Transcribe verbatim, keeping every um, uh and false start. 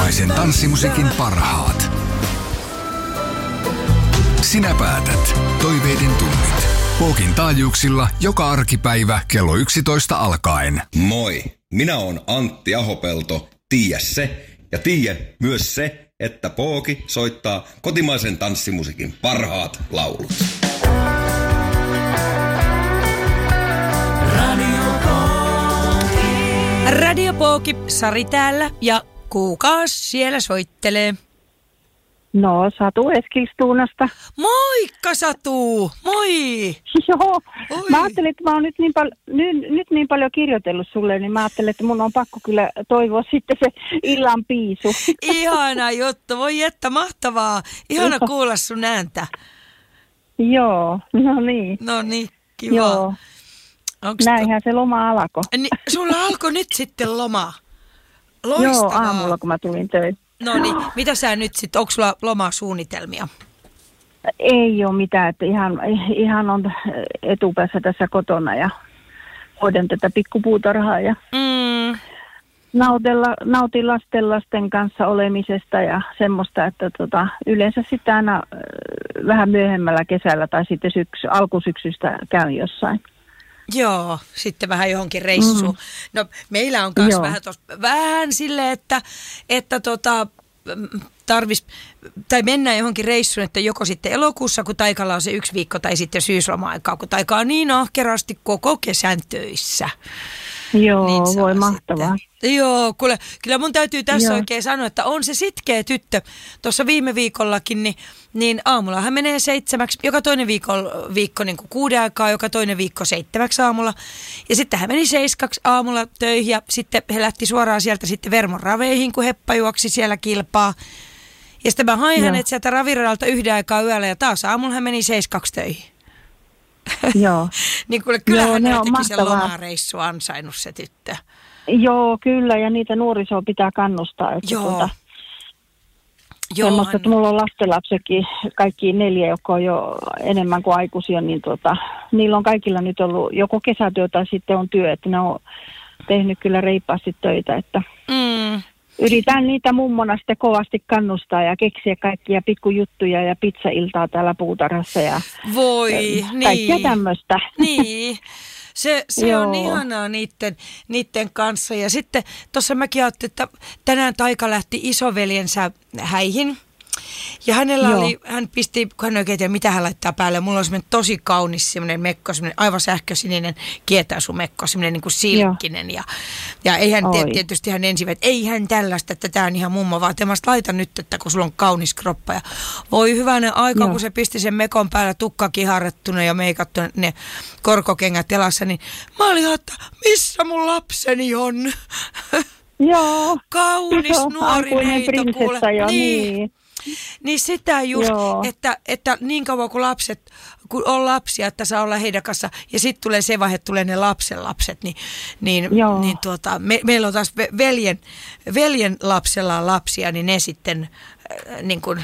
Kotimaisen tanssimusiikin parhaat. Sinä päätät. Toiveiden tunnit. Pookin taajuuksilla joka arkipäivä kello yksitoista alkaen. Moi, minä oon Antti Ahopelto. Tiedä se ja tiedä myös se, että Pooki soittaa kotimaisen tanssimusiikin parhaat laulut. Radio Pooki, Sari täällä ja kuukaus siellä soittelee. No, Satu Eskilstuunasta. Moikka Satu, moi! Joo, Oi. mä ajattelin, että mä oon nyt niin, pal- nyt, nyt niin paljon kirjoitellut sulle, niin mä ajattelin, että mun on pakko kyllä toivoa sitten se illan piisu. Ihana juttu, voi että mahtavaa. Ihana Joo. kuulla sun ääntä. Joo, no niin. No niin, kiva. Joo, Onks näinhän se loma alkoi. to... Ni, sulla alkoi nyt sitten loma. Joo, Loistavaa. aamulla kun mä tulin töihin. No niin, mitä sä nyt sitten, onko sulla lomasuunnitelmia? Ei ole mitään, että ihan, ihan on etupäässä tässä kotona ja hoidan tätä pikkupuutarhaa ja Mm, nautella, nautin lasten lasten kanssa olemisesta ja semmoista, että tota, yleensä sitten aina äh, vähän myöhemmällä kesällä tai sitten syksy, alkusyksystä käyn jossain. joo, sitten vähän johonkin reissuun. Mm. No meillä on myös Joo. vähän, tos, vähän silleen, että, että tota, tarvis, tai mennään johonkin reissuun, että joko sitten elokuussa, kun Taikalla on se yksi viikko, tai sitten syysloma-aikaa, kun Taika on niin ahkerasti koko kesän töissä. Joo, Niin se voi on mahtavaa. sitten. Joo, kuule, kyllä mun täytyy tässä Joo. oikein sanoa, että on se sitkeä tyttö. Tuossa viime viikollakin, niin, niin aamulla hän menee seitsemäksi, joka toinen viikko, viikko niin kuin kuuden aikaa, joka toinen viikko seitsemäksi aamulla. Ja sitten hän meni seiskaksi aamulla töihin ja sitten he lähti suoraan sieltä sitten Vermon raveihin, kun heppa juoksi siellä kilpaa. Ja sitten mä hain Joo. hänet sieltä raviradalta yhden aikaa yöllä ja taas aamulla hän meni seiskaksi töihin. Joo. Niin kuule, kyllähän Joo, ne hän on jotenkin sen mahtavaa. lomareissu ansainnut se tyttö. Joo, kyllä, ja niitä nuorisoa pitää kannustaa. Että Joo. tuota, Joo, semmoista, hän- että mulla on lastenlapsetkin, kaikki neljä, jotka on jo enemmän kuin aikuisia, niin tota, niillä on kaikilla nyt ollut joko kesätyö tai sitten on työ, että ne on tehnyt kyllä reippaasti töitä, että Mm. yritän niitä mummona sitten kovasti kannustaa ja keksiä kaikkia pikkujuttuja ja pizzailtaa täällä puutarhassa ja Voi, kaikkea niin. tämmöistä. Niin, se, se on Joo. ihanaa niiden, niiden kanssa. Ja sitten tuossa mäkin ajattelin, että tänään Taika lähti isoveljensä häihin. Ja hänellä Joo. oli, hän pisti, kun hän oikein tiedä, mitä hän laittaa päälle. Mulla on semmoinen tosi kaunis semmoinen mekko, semmoinen aivan sähkösininen kietäsumekko, semmoinen niin kuin silkkinen. Ja, ja ei hän Oi. tiedä, tietysti hän ensin, että ei hän tällaista, että tämä on ihan mummo, vaan että mä laita nyt, että kun sulla on kaunis kroppa. Ja voi hyvänen aika, Joo. kun se pisti sen mekon päällä tukka kiharrettuna ja meikattu ne korkokengät jalassa, niin mä olin ihan, että missä mun lapseni on? Joo. Kaunis Iso nuori aikuinen neito, kuule. prinsessa jo, niin. Niin sitä just, Joo. että, että niin kauan kuin lapset, kun on lapsia, että saa olla heidän kanssa, ja sitten tulee se vaihe, että tulee ne lapsen lapset, niin, niin, Joo. niin tuota, me, meillä on taas ve- veljen, veljen lapsella on lapsia, niin ne sitten äh, niin kuin